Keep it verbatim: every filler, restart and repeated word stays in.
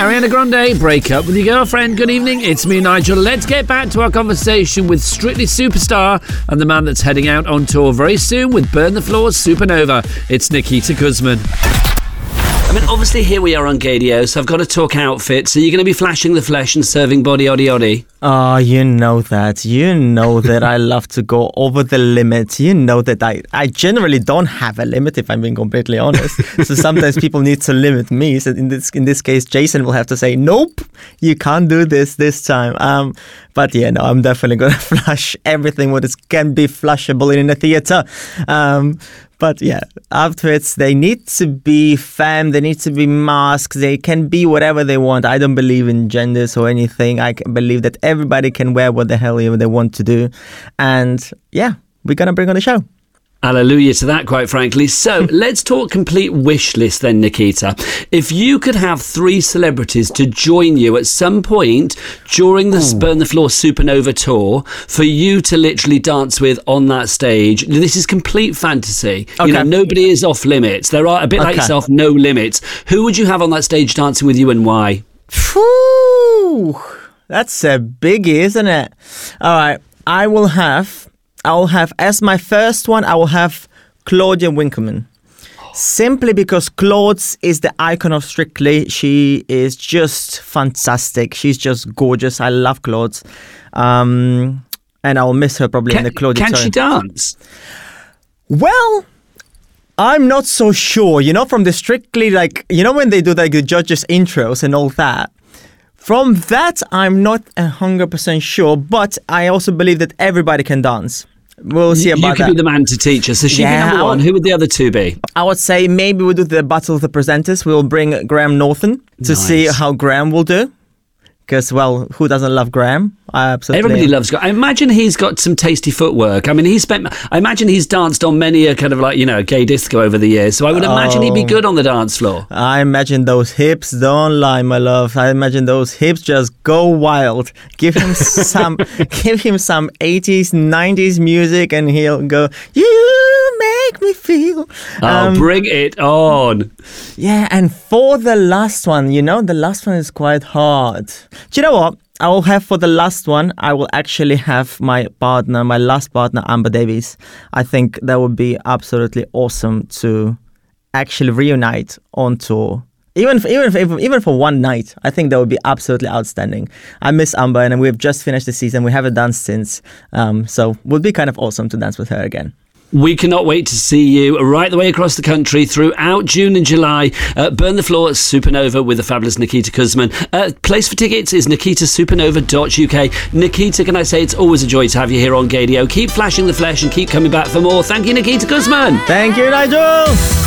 Ariana Grande, break up with your girlfriend. Good evening, it's me, Nigel. Let's get back to our conversation with Strictly Superstar and the man that's heading out on tour very soon with Burn the Floor's Supernova. It's Nikita Kuzman. I mean, obviously here we are on Gadio, so I've got to talk outfits. So you're going to be flashing the flesh and serving body oddy oddy? Oh, you know that. You know that I love to go over the limit. You know that I, I generally don't have a limit, if I'm being completely honest. So sometimes people need to limit me. So in this in this case, Jason will have to say, nope, you can't do this this time. Um, But yeah, no, I'm definitely going to flush everything what is, can be flushable in a theatre. Um, but yeah, outfits, they need to be femme, they need to be masks, they can be whatever they want. I don't believe in genders or anything. I believe that everybody can wear what the hell they want to do. And yeah, we're going to bring on the show. Hallelujah to that, quite frankly. So let's talk complete wish list then, Nikita. If you could have three celebrities to join you at some point during the Ooh. Burn the Floor Supernova tour for you to literally dance with on that stage, this is complete fantasy. Okay. You know, nobody is off limits. There are, a bit okay. like yourself, no limits. Who would you have on that stage dancing with you and why? Whew, that's a biggie, isn't it? All right, I will have... I'll have, as my first one, I will have Claudia Winkleman. Simply because Claude is the icon of Strictly. She is just fantastic. She's just gorgeous. I love Claude. Um, and I'll miss her probably can, in the Claudia Can turn. she dance? Well, I'm not so sure. You know, from the Strictly, like, you know, when they do like the judges' intros and all that. From that, I'm not one hundred percent sure. But I also believe that everybody can dance. We'll see about that. You could that. be the man to teach us. So she'd yeah, be number one. Who would the other two be? I would say maybe we'll do the Battle of the Presenters. We'll bring Graham Norton to nice. see how Graham will do. Because, well, who doesn't love Graham? I absolutely. Everybody loves Graham. I imagine he's got some tasty footwork. I mean, he spent. I imagine he's danced on many a kind of like, you know, gay disco over the years. So I would imagine oh, he'd be good on the dance floor. I imagine those hips don't lie, my love. I imagine those hips just go wild. Give him some, give him some eighties, nineties music, and he'll go. You make me feel. Oh, um, bring it on! Yeah, and for the last one, you know, the last one is quite hard. Do you know what? I will have for the last one, I will actually have my partner, my last partner, Amber Davies. I think that would be absolutely awesome to actually reunite on tour. Even for, even for, even for one night, I think that would be absolutely outstanding. I miss Amber and we've just finished the season. We haven't danced since. Um, so it would be kind of awesome to dance with her again. We cannot wait to see you right the way across the country throughout June and July. Uh, Burn the Floor Supernova with the fabulous Nikita Kuzman. Uh, place for tickets is nikita supernova dot u k. Nikita, can I say it's always a joy to have you here on Gadio. Keep flashing the flesh and keep coming back for more. Thank you, Nikita Kuzman. Thank you, Nigel.